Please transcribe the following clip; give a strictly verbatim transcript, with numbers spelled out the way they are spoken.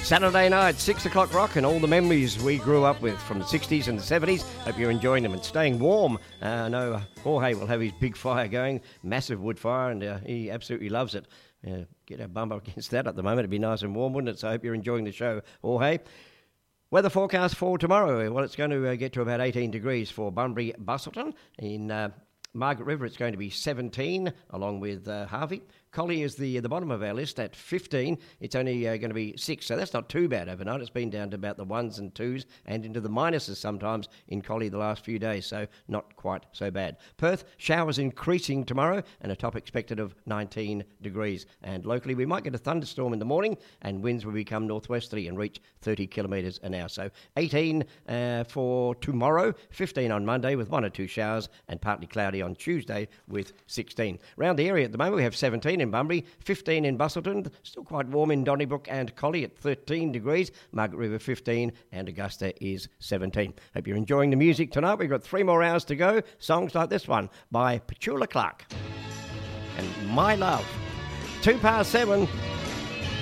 Saturday night, six o'clock rock, and all the memories we grew up with from the sixties and the seventies. Hope you're enjoying them and staying warm. Uh, I know uh, Jorge will have his big fire going, massive wood fire, and uh, he absolutely loves it. Uh, get our bum up against that at the moment. It'd be nice and warm, wouldn't it? So I hope you're enjoying the show, Jorge. Weather forecast for tomorrow. Well, it's going to uh, get to about eighteen degrees for Bunbury, Busselton. In uh, Margaret River, it's going to be seventeen, along with uh, Harvey. Collie is the the bottom of our list at fifteen. It's only uh, going to be six, so that's not too bad overnight. It's been down to about the ones and twos and into the minuses sometimes in Collie the last few days, so not quite so bad. Perth, showers increasing tomorrow and a top expected of nineteen degrees. And locally, we might get a thunderstorm in the morning and winds will become northwesterly and reach thirty kilometres an hour. So eighteen uh, for tomorrow, fifteen on Monday with one or two showers and partly cloudy on Tuesday with sixteen. Around the area at the moment, we have seventeen in Bunbury, fifteen in Busselton, still quite warm in Donnybrook and Collie at thirteen degrees, Margaret River fifteen, and Augusta is seventeen. Hope you're enjoying the music tonight. We've got three more hours to go. Songs like this one by Petula Clark and My Love. Two past seven.